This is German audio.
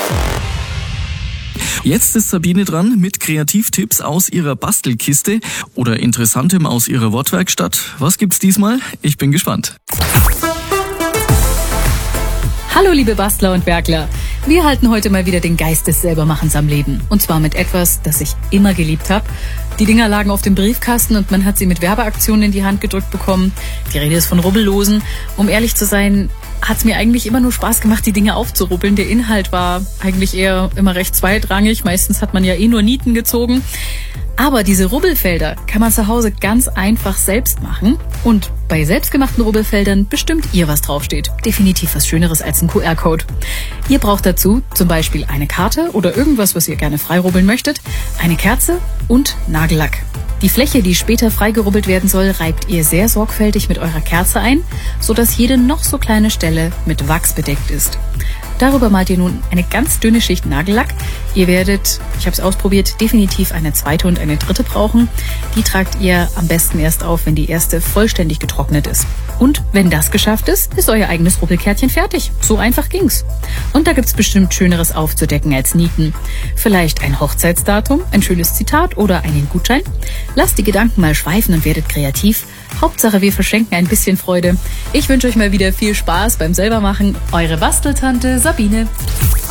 Jetzt ist Sabine dran mit Kreativtipps aus ihrer Bastelkiste oder Interessantem aus ihrer Wortwerkstatt. Was gibt's diesmal? Ich bin gespannt. Hallo liebe Bastler und Werkler. Wir halten heute mal wieder den Geist des Selbermachens am Leben. Und zwar mit etwas, das ich immer geliebt habe. Die Dinger lagen auf dem Briefkasten und man hat sie mit Werbeaktionen in die Hand gedrückt bekommen. Die Rede ist von Rubbellosen. Um ehrlich zu sein, hat es mir eigentlich immer nur Spaß gemacht, die Dinge aufzurubbeln. Der Inhalt war eigentlich eher immer recht zweitrangig. Meistens hat man ja nur Nieten gezogen. Aber diese Rubbelfelder kann man zu Hause ganz einfach selbst machen. Und bei selbstgemachten Rubbelfeldern bestimmt ihr, was draufsteht. Definitiv was Schöneres als ein QR-Code. Ihr braucht dazu zum Beispiel eine Karte oder irgendwas, was ihr gerne freirubbeln möchtet, eine Kerze und Nagellack. Die Fläche, die später freigerubbelt werden soll, reibt ihr sehr sorgfältig mit eurer Kerze ein, sodass jede noch so kleine Stelle mit Wachs bedeckt ist. Darüber malt ihr nun eine ganz dünne Schicht Nagellack. Ihr werdet, ich habe es ausprobiert, definitiv eine zweite und eine dritte brauchen. Die tragt ihr am besten erst auf, wenn die erste vollständig getrocknet ist. Und wenn das geschafft ist, ist euer eigenes Rubbelkärtchen fertig. So einfach ging's. Und da gibt's bestimmt Schöneres aufzudecken als Nieten. Vielleicht ein Hochzeitsdatum, ein schönes Zitat oder einen Gutschein. Lasst die Gedanken mal schweifen und werdet kreativ. Hauptsache, wir verschenken ein bisschen Freude. Ich wünsche euch mal wieder viel Spaß beim Selbermachen. Eure Basteltante Sabine.